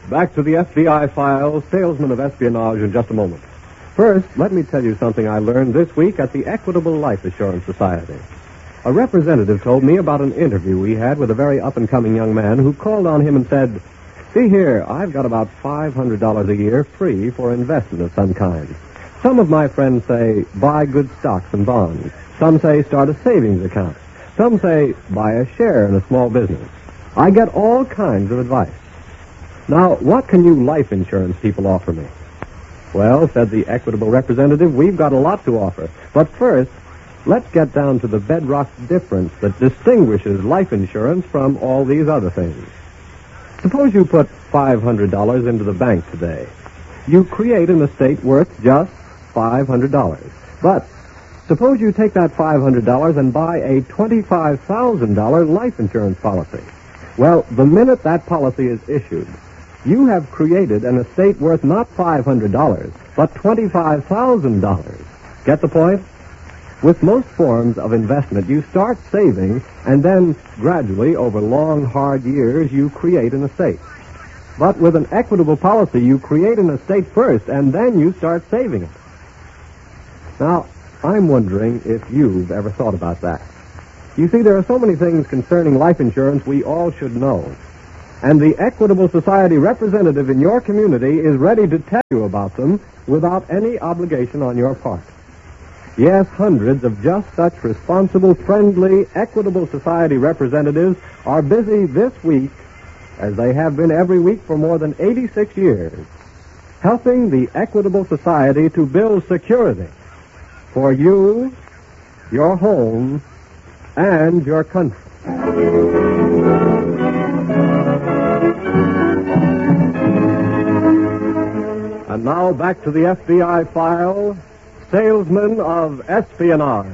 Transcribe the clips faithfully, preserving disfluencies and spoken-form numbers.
Back to the F B I files, salesman of espionage in just a moment. First, let me tell you something I learned this week at the Equitable Life Assurance Society. A representative told me about an interview we had with a very up-and-coming young man who called on him and said, "See here, I've got about five hundred dollars a year free for investment of some kind. Some of my friends say, buy good stocks and bonds. Some say, start a savings account. Some say, buy a share in a small business. I get all kinds of advice. Now, what can you life insurance people offer me?" "Well," said the Equitable representative, "we've got a lot to offer. But first, let's get down to the bedrock difference that distinguishes life insurance from all these other things. Suppose you put five hundred dollars into the bank today. You create an estate worth just five hundred dollars. But suppose you take that five hundred dollars and buy a twenty-five thousand dollars life insurance policy. Well, the minute that policy is issued, you have created an estate worth not five hundred dollars, but twenty-five thousand dollars. Get the point? With most forms of investment, you start saving, and then gradually, over long, hard years, you create an estate. But with an Equitable policy, you create an estate first, and then you start saving it. Now, I'm wondering if you've ever thought about that. You see, there are so many things concerning life insurance we all should know. And the Equitable Society representative in your community is ready to tell you about them without any obligation on your part. Yes, hundreds of just such responsible, friendly, Equitable Society representatives are busy this week, as they have been every week for more than eighty-six years, helping the Equitable Society to build security for you, your home, and your country. And now back to the F B I file, Salesman of Espionage.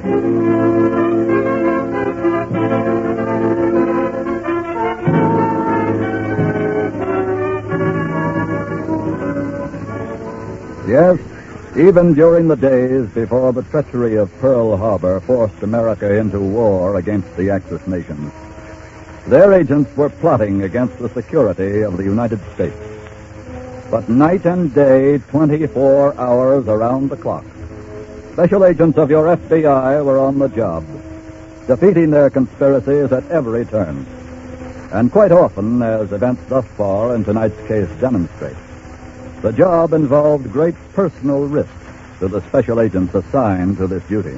Yes, even during the days before the treachery of Pearl Harbor forced America into war against the Axis nations, their agents were plotting against the security of the United States. But night and day, twenty-four hours around the clock, special agents of your F B I were on the job, defeating their conspiracies at every turn. And quite often, as events thus far in tonight's case demonstrate, the job involved great personal risk to the special agents assigned to this duty.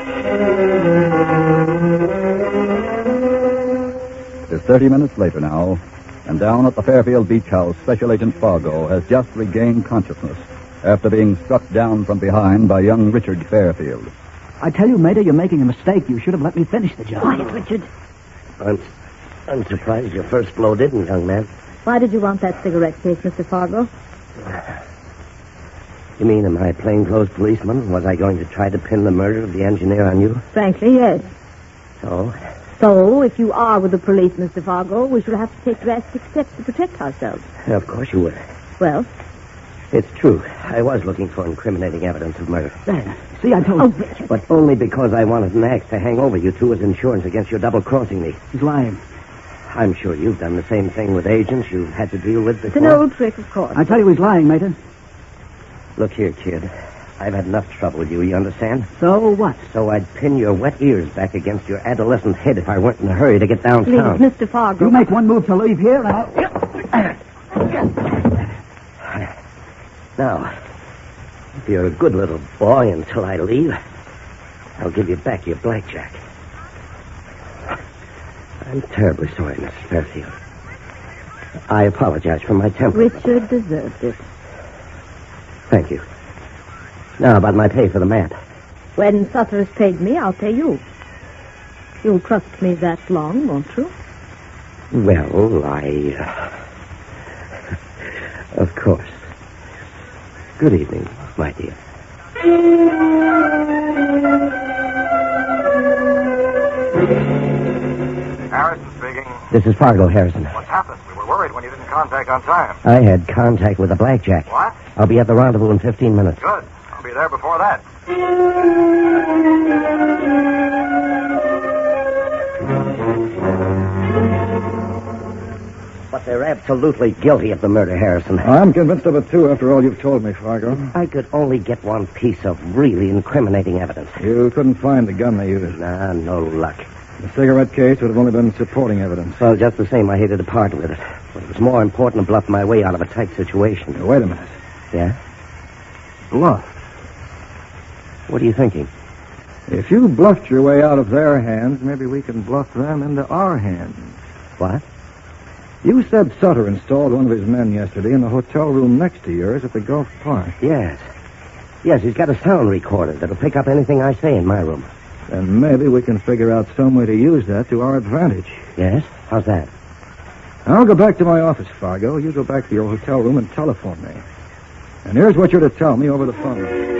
It's thirty minutes later now, and down at the Fairfield Beach House, Special Agent Fargo has just regained consciousness after being struck down from behind by young Richard Fairfield. I tell you, Mater, you're making a mistake. You should have let me finish the job. Quiet, Richard. I'm, I'm surprised your first blow didn't, young man. Why did you want that cigarette case, Mister Fargo? You mean, am I a plainclothes policeman? Was I going to try to pin the murder of the engineer on you? Frankly, yes. So? So, if you are with the police, Mister Fargo, we shall have to take drastic steps to protect ourselves. Of course you would. Well? It's true. I was looking for incriminating evidence of murder. There. See, I told Oh, you. Richard. But only because I wanted an axe to hang over you two as insurance against your double-crossing me. He's lying. I'm sure you've done the same thing with agents you've had to deal with It's before. an old trick, of course. I tell you, he's lying, Mater. Look here, kid. I've had enough trouble with you, you understand? So what? So I'd pin your wet ears back against your adolescent head if I weren't in a hurry to get Please, downtown. Mister Fargo. You make one move to leave here, and I'll... Now, if you're a good little boy until I leave, I'll give you back your blackjack. I'm terribly sorry, Missus Fairfield. I apologize for my temper. Richard deserved it. Thank you. Now, about my pay for the map. When Sutter has paid me, I'll pay you. You'll trust me that long, won't you? Well, I... Uh... of course. Good evening, my dear. Harrison speaking. This is Fargo, Harrison. What's happened? We were worried when you didn't contact on time. I had contact with the blackjack. What? I'll be at the rendezvous in fifteen minutes. Good. I'll be there before that. but they're absolutely guilty of the murder, Harrison. I'm convinced of it, too, after all you've told me, Fargo. I could only get one piece of really incriminating evidence. You couldn't find the gun they used. Nah, no luck. The cigarette case would have only been supporting evidence. Well, just the same, I hated to part with it. But it was more important to bluff my way out of a tight situation. Now, wait a minute. Yeah? Bluff. What are you thinking? If you bluffed your way out of their hands, maybe we can bluff them into our hands. What? You said Sutter installed one of his men yesterday in the hotel room next to yours at the Gulf Park. Yes. Yes, he's got a sound recorder that'll pick up anything I say in my room. And maybe we can figure out some way to use that to our advantage. Yes? How's that? I'll go back to my office, Fargo. You go back to your hotel room and telephone me. And here's what you're to tell me over the phone.